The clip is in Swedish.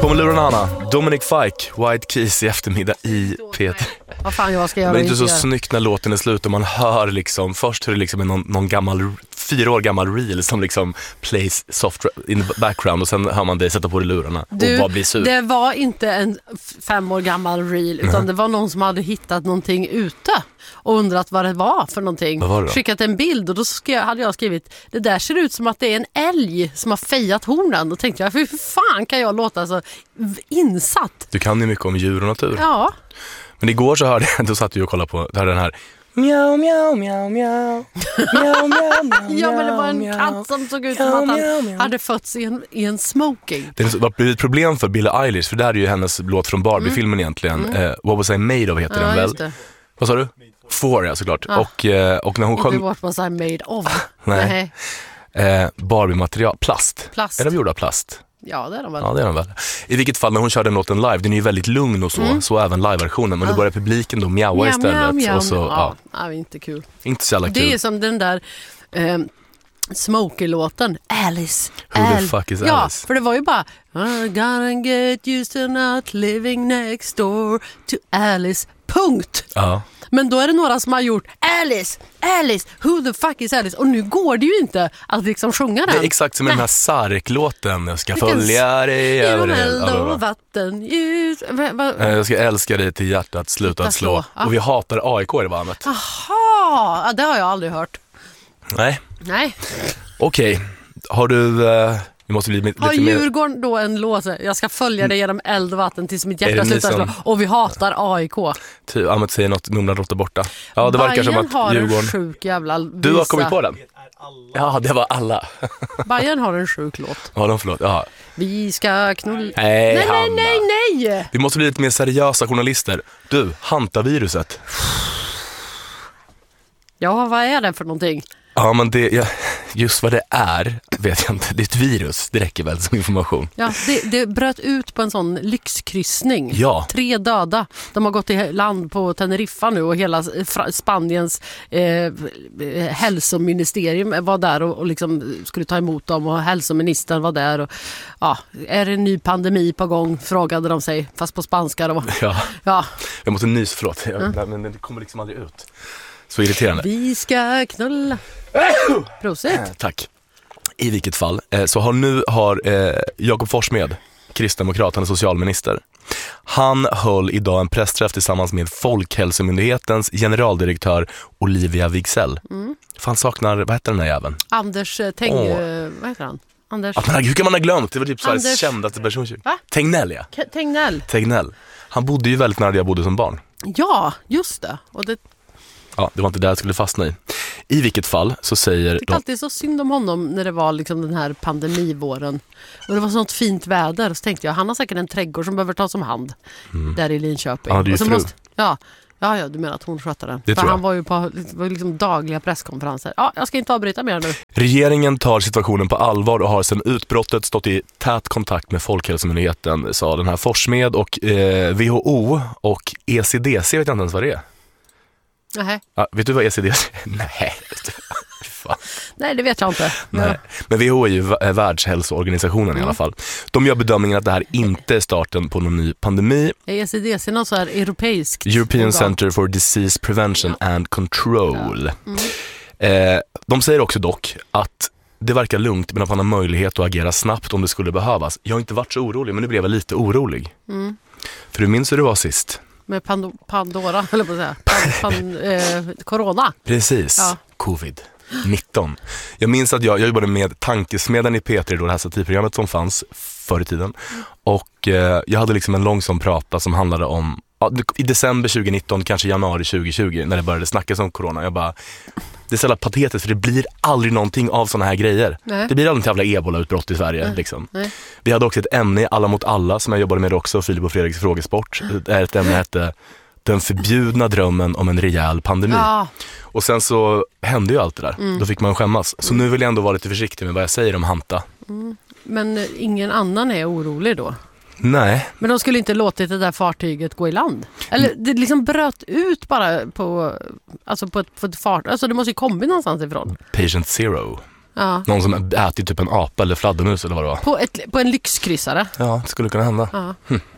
På med lurarna, Hanna. Dominic Fike, White Keys i eftermiddag i P3. Vad fan jag ska göra? Men det är inte så snyggt när låten är slut och man hör liksom, först hur det liksom är någon gammal 4 år gammal reel som liksom plays soft in the background och sen hör man dig sätta på dig lurarna och bara bli sur. Det var inte en 5 år gammal reel utan det var någon som hade hittat någonting ute och undrat vad det var för någonting. Vad var det då? Skickat en bild och då hade jag skrivit, det där ser ut som att det är en älg som har fejat hornen. Då tänkte jag, hur fan kan jag låta så insatt? Du kan ju mycket om djur och natur. Ja. Men igår så hörde jag, då satt jag och kollade på den här mjau, mjau, mjau, mjau. Mjau, mjau, mjau, Ja, men det var en katt som såg ut som att han hade fötts i en smoking. Det var ett problem för Billie Eilish, för där är ju hennes låt från Barbie-filmen egentligen. What Was I Made Of heter den väl? Just det. Vad sa du? For, ja, såklart. Ja. Och när hon Inte sjöng... What Was I Made Of. Nej. Barbie-material, plast. Plast. Är de gjorda av plast? Ja, det är de väl. Ja, det är de väl. I vilket fall när hon körde den låten live, den är ju väldigt lugn och så även live-versionen. Men då börjar publiken då mjaua istället. Och så, det är inte kul. Inte så jävla kul. Det är som den där Smokey-låten Alice. Who the fuck is Alice? Ja, för det var ju bara I'm gonna get used to not living next door to Alice. Punkt. Ja. Men då är det några som har gjort Alice, who the fuck is Alice? Och nu går det ju inte att liksom sjunga den. Det är exakt som den här Sark-låten. Jag ska följa dig över eld och vatten, ljus. Jag ska älska dig till hjärtat, sluta slå. Och vi hatar AIK i varmet. Jaha, det har jag aldrig hört. Nej. Okej. Har du... Vi måste bli lite har mer... Djurgården då en låse? Jag ska följa dig genom eld och vatten tills mitt hjärta slutar slå. Och vi hatar AIK. Att säga något, numra råtta borta. Ja, det verkar som att har Djurgården... en sjuk jävla visa. Du har kommit på den? Ja, det var alla. Bayern har en sjuk låt. Ja, förlåt. Ja. Vi ska knulla... Nej. Vi måste bli lite mer seriösa journalister. Du, hantaviruset. Ja, vad är det för någonting? Ja, men just vad det är vet jag inte. Det är ett virus, det räcker väl som information. Ja, det bröt ut på en sån lyxkryssning. Ja. 3 döda. De har gått i land på Teneriffa nu och hela Spaniens hälsoministerium var där och liksom skulle ta emot dem och hälsoministern var där. Och, ja, är det en ny pandemi på gång? Frågade de sig, fast på spanska då. Ja. Jag måste nys, förlåt. Men det kommer liksom aldrig ut. Så irriterande. Vi ska knulla. Prosit. Tack. I vilket fall så har Jakob Forssmed, kristdemokrat, han är socialminister. Han höll idag en pressträff tillsammans med Folkhälsomyndighetens generaldirektör Olivia Wigsell. Fan saknar, vad heter den här jäveln? Anders vad heter han? Anders. Hur kan man ha glömt? Det var typ Sveriges kändaste person. Tegnell, ja. Tegnell. Han bodde ju väldigt nära där jag bodde som barn. Ja, just det. Och det var inte där jag skulle fastna i. I vilket fall så säger... Jag tyckte alltid så synd om honom när det var liksom den här pandemivåren. Och det var sånt fint väder. Så tänkte jag, han har säkert en trädgård som behöver tas om hand. Där i Linköping. Ja, det är ju fru. Ja, du menar att hon sköter den. Det för tror jag. han var ju på liksom dagliga presskonferenser. Ja, jag ska inte avbryta mer nu. Regeringen tar situationen på allvar och har sedan utbrottet stått i tät kontakt med Folkhälsomyndigheten, sa den här Forssmed och WHO och ECDC, vet jag inte ens vad det är. Nej. Ja, vet du vad ECDC är? Nej. Nej, det vet jag inte. Nej. Men WHO är ju världshälsoorganisationen i alla fall. De gör bedömningen att det här inte är starten på någon ny pandemi. Är ECDC något så här europeiskt? European Center for Disease Prevention and Control. De säger också dock att det verkar lugnt, men att man har möjlighet att agera snabbt om det skulle behövas. Jag har inte varit så orolig, men nu blev jag lite orolig. För du minns hur det var sist? Med Pandora, eller på att säga. Corona. Precis. Ja. Covid-19. Jag minns att jag jobbade med Tankesmedjan i P3 då, det här satirprogrammet som fanns förr i tiden. Och jag hade liksom en långsam prata som handlade om i december 2019, kanske januari 2020, när det började snackas om corona. Jag bara, det är så jävla patetiskt, för det blir aldrig någonting av såna här grejer. Nej. Det blir aldrig en jävla ebola-utbrott i Sverige. Liksom. Vi hade också ett ämne i Alla mot alla som jag jobbade med också, Filip och Fredriks frågesport. Ett ämne hette Den förbjudna drömmen om en rejäl pandemi. Ja. Och sen så hände ju allt det där. Då fick man skämmas. Så nu vill jag ändå vara lite försiktig med vad jag säger om Hanta. Men ingen annan är orolig då? Nej. Men de skulle inte låtit det där fartyget gå i land? Eller det liksom bröt ut bara på ett fart. Alltså det måste ju komma någonstans ifrån. Patient Zero. Ja. Någon som ätit typ en apa eller fladdermus eller vad det var. På en lyxkryssare. Ja, det skulle kunna hända. Ja.